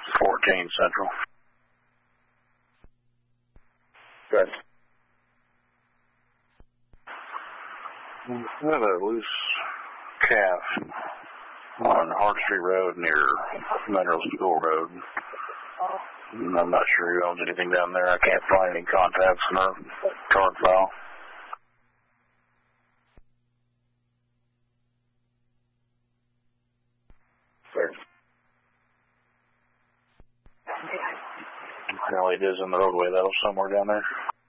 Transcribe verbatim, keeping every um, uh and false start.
fourteen Central. Good. I have a loose calf on Hart Street Road near Mineral School Road. I'm not sure who owns anything down there. I can't find any contacts in our card file. Sure. Apparently it is in the roadway, though, somewhere down there.